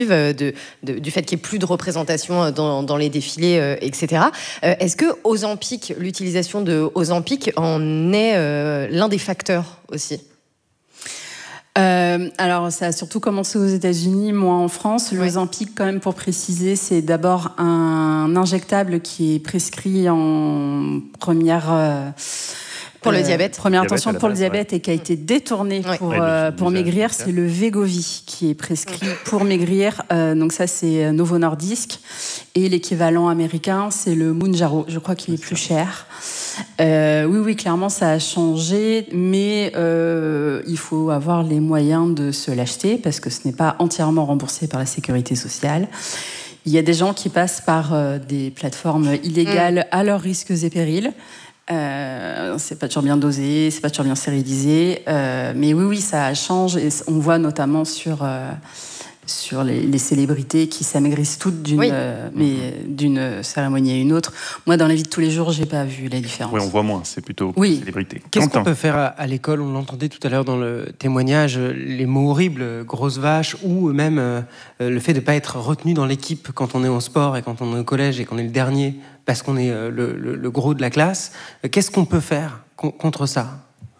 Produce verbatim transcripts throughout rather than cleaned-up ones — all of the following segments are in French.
De, de, du fait qu'il n'y ait plus de représentation dans, dans les défilés, euh, et cetera. Euh, est-ce que Ozempic, l'utilisation de Ozempic en est euh, l'un des facteurs aussi ? Euh, alors, ça a surtout commencé aux États-Unis, moi en France. Le Ozempic, quand même, pour préciser, c'est d'abord un injectable qui est prescrit en première. Euh, Pour le diabète. Euh, première diabète intention pour le base, diabète ouais. et qui a été détourné Ouais. pour, Ouais, euh, le- pour le- maigrir, le- c'est le Wegovy qui est prescrit pour maigrir. Euh, donc ça, c'est Novo Nordisk. Et l'équivalent américain, c'est le Mounjaro. Je crois qu'il est plus cher. Euh, oui, oui, clairement, ça a changé. Mais euh, il faut avoir les moyens de se l'acheter parce que ce n'est pas entièrement remboursé par la sécurité sociale. Il y a des gens qui passent par euh, des plateformes illégales à leurs risques et périls. Euh, c'est pas toujours bien dosé, c'est pas toujours bien stérilisé, euh, mais oui, oui, ça change et on voit notamment sur euh, sur les, les célébrités qui s'amaigrissent toutes d'une Oui. euh, mais d'une cérémonie à une autre. Moi, dans la vie de tous les jours, j'ai pas vu la différence. Oui, on voit moins, c'est plutôt Oui. célébrité. Qu'est-ce Quentin. qu'on peut faire à, à l'école ? On l'entendait tout à l'heure dans le témoignage, les mots horribles, grosse vache, ou même euh, le fait de ne pas être retenu dans l'équipe quand on est au sport et quand on est au collège et qu'on est le dernier parce qu'on est euh, le, le, le gros de la classe. Qu'est-ce qu'on peut faire con- contre ça ?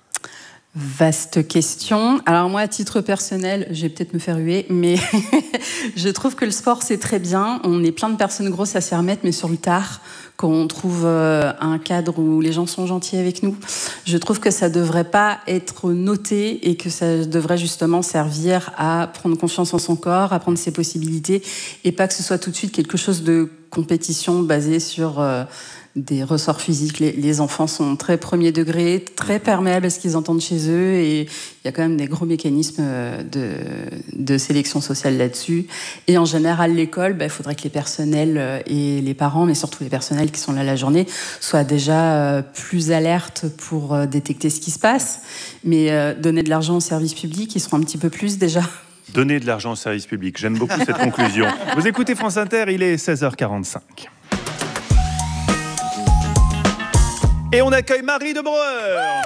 Vaste question. Alors moi, à titre personnel, je vais peut-être me faire huer, mais je trouve que le sport, c'est très bien. On est plein de personnes grosses à s'y remettre, mais sur le tard, quand on trouve euh, un cadre où les gens sont gentils avec nous, je trouve que ça devrait pas être noté et que ça devrait justement servir à prendre confiance en son corps, à prendre ses possibilités, et pas que ce soit tout de suite quelque chose de compétition basée sur... Euh, des ressorts physiques. Les, les enfants sont très premier degré, très perméables à ce qu'ils entendent chez eux et il y a quand même des gros mécanismes de, de sélection sociale là-dessus. Et en général, l'école, bah, il faudrait que les personnels et les parents, mais surtout les personnels qui sont là la journée, soient déjà plus alertes pour détecter ce qui se passe. Mais euh, donner de l'argent au service public, ils seront un petit peu plus déjà. Donner de l'argent au service public, j'aime beaucoup cette conclusion. Vous écoutez France Inter, il est seize heures quarante-cinq. Et on accueille Marie de Breuer.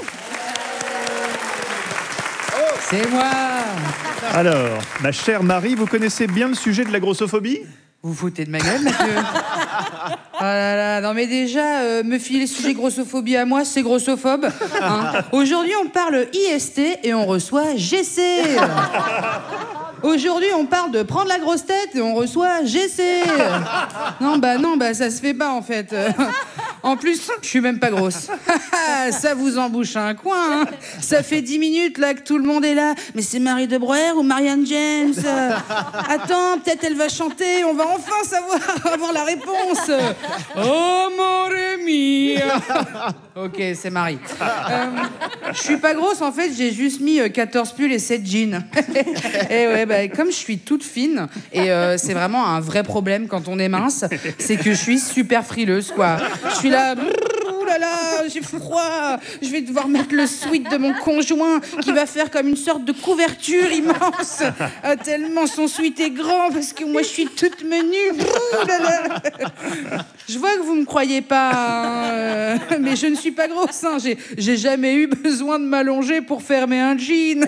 C'est moi. Alors, ma chère Marie, vous connaissez bien le sujet de la grossophobie ? Vous vous foutez de ma gueule, Mathieu? Oh là là, non mais déjà, euh, me filer le sujet grossophobie à moi, c'est grossophobe. Hein. Aujourd'hui, on parle I S T et on reçoit G C. Aujourd'hui, on parle de prendre la grosse tête et on reçoit G C. Non, bah non, bah ça se fait pas en fait. En plus, je suis même pas grosse. Ça vous embouche un coin. Hein. Ça fait dix minutes là que tout le monde est là. Mais c'est Marie de Breuer ou Marianne James? Attends, peut-être elle va chanter. On va enfin savoir avoir la réponse. Oh mon Rémi. Ok, c'est Marie. Euh, je suis pas grosse en fait. J'ai juste mis quatorze pulls et sept jeans. Et ouais, bah, comme je suis toute fine et euh, c'est vraiment un vrai problème quand on est mince, c'est que je suis super frileuse quoi. Je suis là. Ouh là là, j'ai froid. Je vais devoir mettre le sweat de mon conjoint qui va faire comme une sorte de couverture immense. Ah, tellement son sweat est grand parce que moi je suis toute menue. Ouh là là. Je vois que vous me croyez pas, hein, mais je ne suis pas grosse. Hein. J'ai, j'ai jamais eu besoin de m'allonger pour fermer un jean.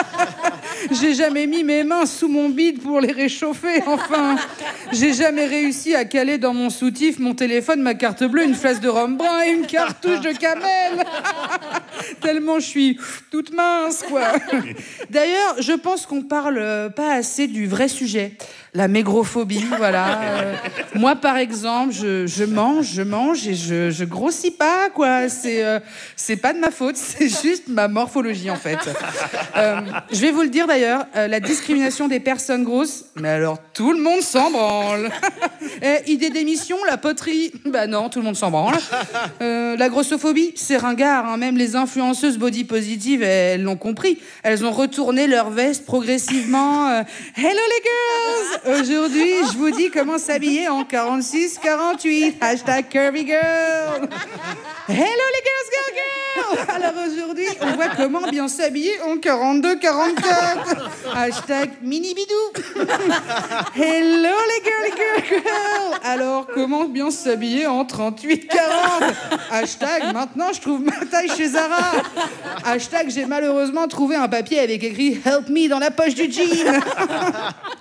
J'ai jamais mis mes mains sous mon bide pour les réchauffer. Enfin, j'ai jamais réussi à caler dans mon soutif mon téléphone, ma carte bleue, une flasque de rhum brun et une cartouche de camel. Tellement je suis toute mince, quoi. D'ailleurs, je pense qu'on parle pas assez du vrai sujet. La maigrophobie, voilà. Euh, moi, par exemple, je, je mange, je mange et je, je grossis pas, quoi. C'est, euh, c'est pas de ma faute, c'est juste ma morphologie, en fait. Euh, je vais vous le dire, d'ailleurs, euh, la discrimination des personnes grosses, mais alors, tout le monde s'en branle. Et idée d'émission, la poterie, bah non, tout le monde s'en branle. Euh, la grossophobie, c'est ringard, hein. Même les influenceuses body positives, elles l'ont compris. Elles ont retourné leur veste progressivement. Euh, Hello les girls! Aujourd'hui, je vous dis comment s'habiller en quarante-six quarante-huit. Hashtag curvy girl. Hello les girls, girl, girl. Alors aujourd'hui, on voit comment bien s'habiller en quarante-deux quarante-quatre. Hashtag mini bidou. Hello les girls, girl, girl. Alors comment bien s'habiller en trente-huit quarante. Hashtag maintenant je trouve ma taille chez Zara. Hashtag j'ai malheureusement trouvé un papier avec écrit Help me dans la poche du jean.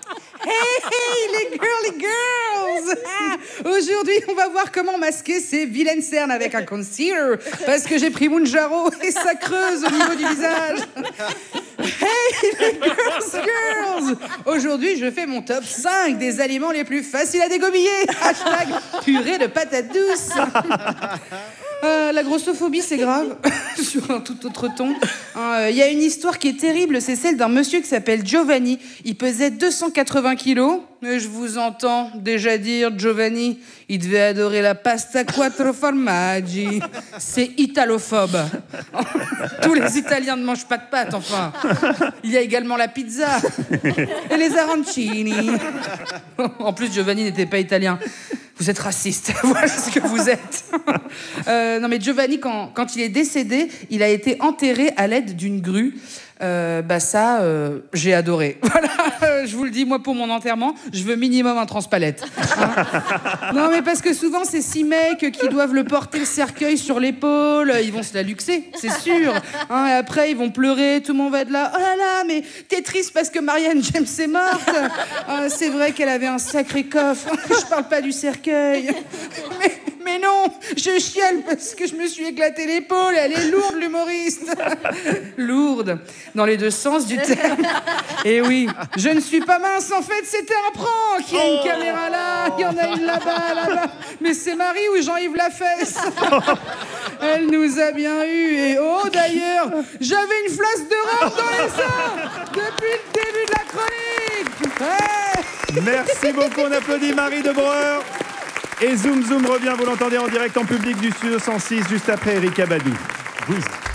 Hey, les girly girls! Ah, aujourd'hui, on va voir comment masquer ces vilaines cernes avec un concealer. Parce que j'ai pris Mounjaro et ça creuse au niveau du visage. Hey, les girls, girls! Aujourd'hui, je fais mon top cinq des aliments les plus faciles à dégomiller. Hashtag purée de patates douces. Euh, la grossophobie, c'est grave, sur un tout autre ton. Il euh, y a une histoire qui est terrible, c'est celle d'un monsieur qui s'appelle Giovanni. Il pesait deux cent quatre-vingts kilos. Et je vous entends déjà dire, Giovanni, il devait adorer la pasta quattro formaggi. C'est italophobe. Tous les Italiens ne mangent pas de pâtes, enfin. Il y a également la pizza et les arancini. En plus, Giovanni n'était pas italien. Vous êtes raciste, voilà ce que vous êtes. Euh, non mais Giovanni, quand, quand il est décédé, il a été enterré à l'aide d'une grue. Euh, bah ça, euh, j'ai adoré. Voilà, euh, je vous le dis, moi pour mon enterrement, je veux minimum un transpalette. Hein. Non mais parce que souvent c'est six mecs qui doivent le porter le cercueil sur l'épaule, ils vont se la luxer, c'est sûr. Hein, et après ils vont pleurer, tout le monde va être là. Oh là là, mais t'es triste parce que Marianne James est morte. Euh, c'est vrai qu'elle avait un sacré coffre. Je parle pas du cercueil. Mais, mais non, je chiale parce que je me suis éclaté l'épaule. Elle est lourde, l'humoriste. Lourde. Dans les deux sens du terme. Et oui, je ne suis pas mince, en fait, c'était un prank. Il y a une caméra là, il y en a une là-bas, là-bas. Mais c'est Marie ou Jean-Yves Lafesse. Elle nous a bien eu. Et oh, d'ailleurs, j'avais une flasque de rhum dans les seins depuis le début de la chronique. Ouais. Merci beaucoup, on applaudit Marie de Breur. Et Zoom Zoom revient, vous l'entendez en direct en public du Studio cent six, juste après Erika Badou. Oui.